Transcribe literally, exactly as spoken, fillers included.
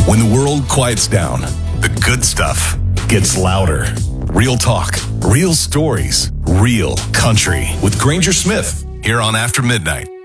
When the world quiets down, the good stuff gets louder. Real talk, real stories, real country with Granger Smith here on After Midnight.